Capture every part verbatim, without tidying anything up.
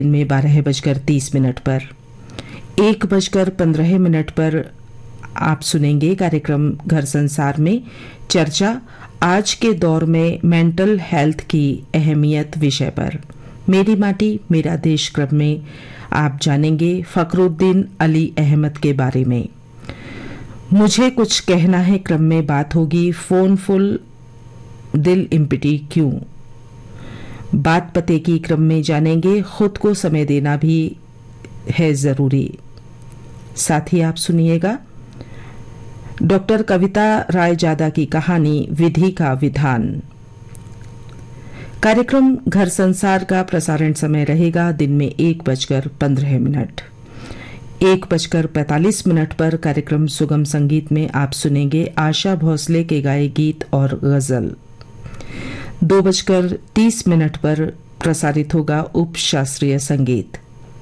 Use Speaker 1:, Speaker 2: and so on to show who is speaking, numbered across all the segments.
Speaker 1: में बारह बजकर तीस मिनट पर एक बजकर पंद्रह मिनट पर आप सुनेंगे कार्यक्रम घर संसार में चर्चा आज के दौर में मेंटल हेल्थ की अहमियत विषय पर। मेरी माटी मेरा देश क्रम में आप जानेंगे फखरुद्दीन अली अहमद के बारे में। मुझे कुछ कहना है क्रम में बात होगी फोन फुल दिल इम्पिटी क्यों। बात पते की क्रम में जानेंगे खुद को समय देना भी है जरूरी। साथ ही आप सुनिएगा डॉक्टर कविता राय जादा की कहानी विधि का विधान। कार्यक्रम घर संसार का प्रसारण समय रहेगा दिन में एक बजकर पंद्रह मिनट। एक बजकर पैंतालीस मिनट पर कार्यक्रम सुगम संगीत में आप सुनेंगे आशा भोसले के गाए गीत और गजल। दो बजकर तीस मिनट पर प्रसारित होगा उप शास्त्रीय संगीत।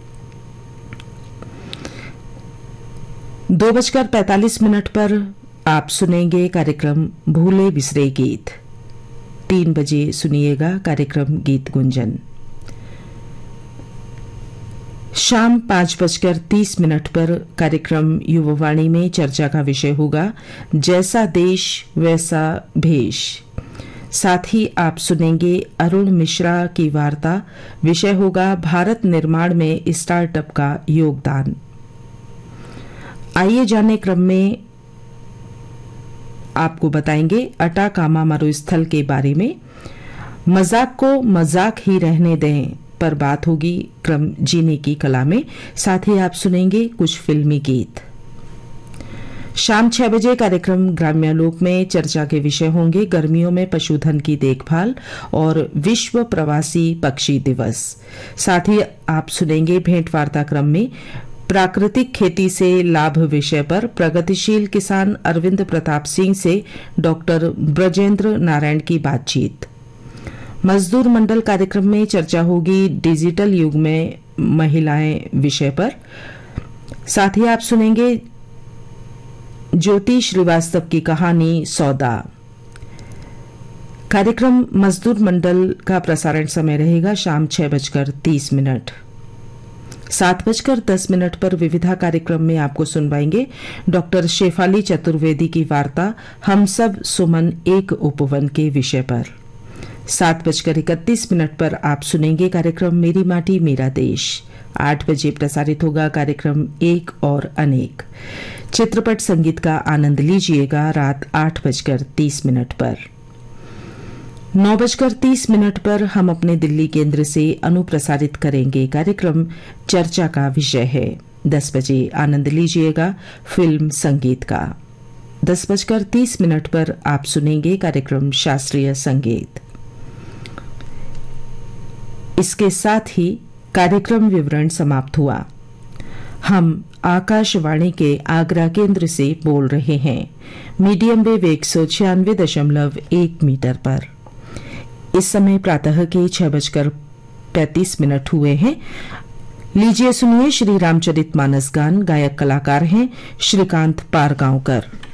Speaker 1: दो बजकर पैंतालीस मिनट पर आप सुनेंगे कार्यक्रम भूले बिसरे गीत। तीन बजे सुनिएगा कार्यक्रम गीत गुंजन। शाम पांच बजकर तीस मिनट पर कार्यक्रम युवावाणी में चर्चा का विषय होगा जैसा देश वैसा भेष। साथ ही आप सुनेंगे अरुण मिश्रा की वार्ता। विषय होगा भारत निर्माण में स्टार्टअप का योगदान। आइए जाने क्रम में आपको बताएंगे अटाकामा मरुस्थल के बारे में। मजाक को मजाक ही रहने दें पर बात होगी क्रम जीने की कला में। साथ ही आप सुनेंगे कुछ फिल्मी गीत। शाम छह बजे कार्यक्रम ग्राम्यालोक में चर्चा के विषय होंगे गर्मियों में पशुधन की देखभाल और विश्व प्रवासी पक्षी दिवस। साथ ही आप सुनेंगे भेंट वार्ता क्रम में प्राकृतिक खेती से लाभ विषय पर प्रगतिशील किसान अरविंद प्रताप सिंह से डॉक्टर ब्रजेंद्र नारायण की बातचीत। मजदूर मंडल कार्यक्रम में चर्चा होगी डिजिटल युग में महिलाएं विषय पर। साथ ही आप सुनेंगे ज्योति श्रीवास्तव की कहानी सौदा। कार्यक्रम मजदूर मंडल का प्रसारण समय रहेगा शाम छह बजकर तीस मिनट। सात बजकर दस मिनट पर विविधा कार्यक्रम में आपको सुनवाएंगे डॉक्टर शेफाली चतुर्वेदी की वार्ता हम सब सुमन एक उपवन के विषय पर। सात बजकर इकतीस मिनट पर आप सुनेंगे कार्यक्रम मेरी माटी मेरा देश। आठ बजे प्रसारित होगा कार्यक्रम एक और अनेक। चित्रपट संगीत का आनंद लीजिएगा रात आठ बजकर तीस मिनट पर। नौ बजकर तीस मिनट पर हम अपने दिल्ली केंद्र से अनुप्रसारित करेंगे कार्यक्रम चर्चा का विषय है। दस बजे आनंद लीजिएगा फिल्म संगीत का। दस बजकर तीस मिनट पर आप सुनेंगे कार्यक्रम शास्त्रीय संगीत। इसके साथ ही कार्यक्रम विवरण समाप्त हुआ। हम आकाशवाणी के आगरा केंद्र से बोल रहे हैं मीडियम वेव एक सौ छियानवे दशमलव एक मीटर पर। इस समय प्रातः के छह बजकर पैंतीस मिनट हुए हैं। लीजिए सुनिए श्री रामचरितमानस गान। गायक कलाकार हैं श्रीकांत पारगांवकर।